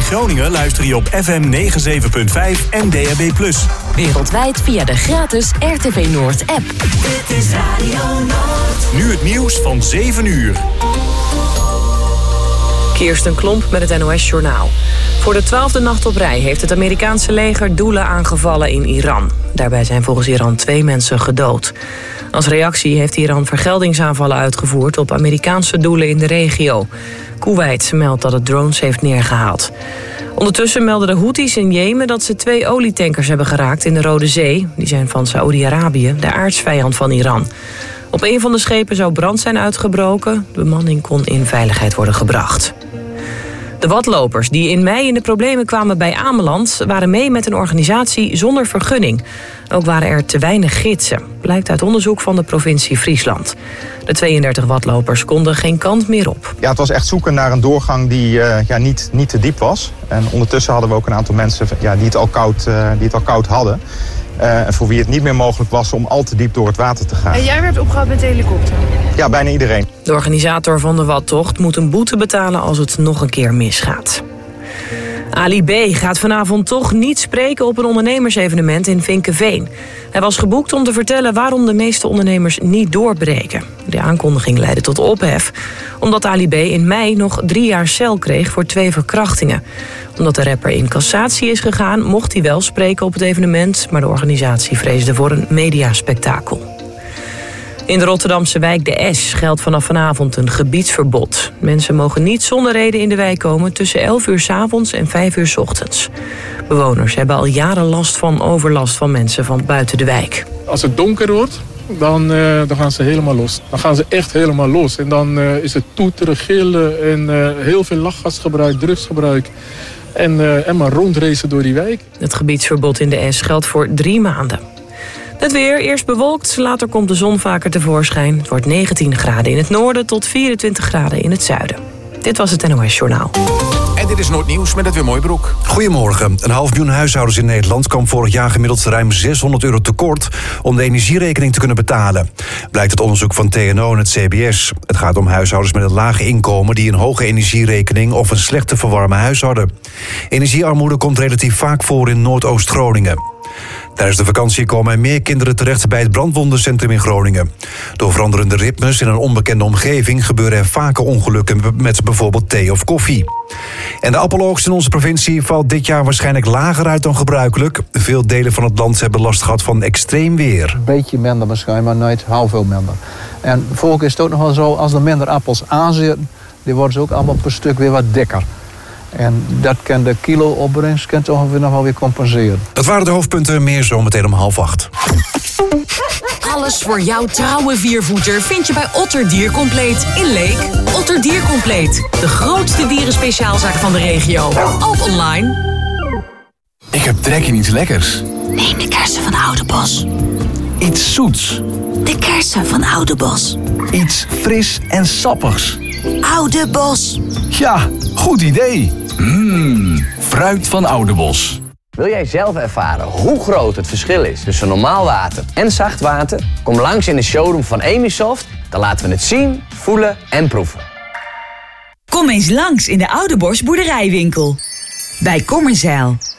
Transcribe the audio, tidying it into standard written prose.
Groningen luister je op FM 97.5 en DAB+. Wereldwijd via de gratis RTV Noord app. Dit is Radio Noord. Nu het nieuws van 7 uur. Kirsten Klomp met het NOS-journaal. Voor de 12e nacht op rij heeft het Amerikaanse leger doelen aangevallen in Iran. Daarbij zijn volgens Iran 2 mensen gedood. Als reactie heeft Iran vergeldingsaanvallen uitgevoerd op Amerikaanse doelen in de regio. Koeweit meldt dat het drones heeft neergehaald. Ondertussen melden de Houthis in Jemen dat ze 2 olietankers hebben geraakt in de Rode Zee. Die zijn van Saoedi-Arabië, de aartsvijand van Iran. Op een van de schepen zou brand zijn uitgebroken. De bemanning kon in veiligheid worden gebracht. De watlopers die in mei in de problemen kwamen bij Ameland waren mee met een organisatie zonder vergunning. Ook waren er te weinig gidsen, blijkt uit onderzoek van de provincie Friesland. De 32 watlopers konden geen kant meer op. Ja, het was echt zoeken naar een doorgang die niet te diep was. En ondertussen hadden we ook een aantal mensen die het al koud hadden. En voor wie het niet meer mogelijk was om al te diep door het water te gaan. En jij werd opgehaald met de helikopter? Ja, bijna iedereen. De organisator van de wattocht moet een boete betalen als het nog een keer misgaat. Ali B. gaat vanavond toch niet spreken op een ondernemersevenement in Vinkeveen. Hij was geboekt om te vertellen waarom de meeste ondernemers niet doorbreken. De aankondiging leidde tot ophef, omdat Ali B. in mei nog 3 jaar cel kreeg voor 2 verkrachtingen. Omdat de rapper in cassatie is gegaan, mocht hij wel spreken op het evenement, maar de organisatie vreesde voor een mediaspectakel. In de Rotterdamse wijk De Esch geldt vanaf vanavond een gebiedsverbod. Mensen mogen niet zonder reden in de wijk komen tussen 11 uur 's avonds en 5 uur 's ochtends. Bewoners hebben al jaren last van overlast van mensen van buiten de wijk. Als het donker wordt, dan gaan ze helemaal los. Dan gaan ze echt helemaal los. En dan is het toeteren, gillen en heel veel lachgasgebruik, drugsgebruik. En maar rondracen door die wijk. Het gebiedsverbod in De Esch geldt voor 3 maanden. Het weer, eerst bewolkt, later komt de zon vaker tevoorschijn. Het wordt 19 graden in het noorden tot 24 graden in het zuiden. Dit was het NOS Journaal. En dit is Noordnieuws met het Wim Hooijdonk. Goedemorgen. 500.000 huishoudens in Nederland kwam vorig jaar gemiddeld ruim €600 tekort om de energierekening te kunnen betalen. Blijkt uit onderzoek van TNO en het CBS. Het gaat om huishoudens met een laag inkomen die een hoge energierekening of een slecht te verwarmen huis hadden. Energiearmoede komt relatief vaak voor in Noordoost-Groningen. Tijdens de vakantie komen er meer kinderen terecht bij het brandwondencentrum in Groningen. Door veranderende ritmes in een onbekende omgeving gebeuren er vaker ongelukken met bijvoorbeeld thee of koffie. En de appeloogst in onze provincie valt dit jaar waarschijnlijk lager uit dan gebruikelijk. Veel delen van het land hebben last gehad van extreem weer. Een beetje minder misschien, maar nooit heel veel minder. En volgens is het ook nog wel zo, als er minder appels aanzitten, die worden ze ook allemaal per stuk weer wat dikker. En dat kan de kilo-opbrengst ongeveer nog wel weer compenseren. Dat waren de hoofdpunten, meer zometeen om 7:30. Alles voor jouw trouwe viervoeter vind je bij Otter Diercompleet in Leek. Otter Diercompleet, de grootste dierenspeciaalzaak van de regio. Ook online. Ik heb trek in iets lekkers. Neem de kersen van Oudebos. Iets zoets. De kersen van Oudebos. Iets fris en sappigs. Oudebos. Ja, goed idee. Fruit van Oudebos. Wil jij zelf ervaren hoe groot het verschil is tussen normaal water en zacht water? Kom langs in de showroom van Emisoft. Dan laten we het zien, voelen en proeven. Kom eens langs in de Oudebos boerderijwinkel. Bij Kommerzeil.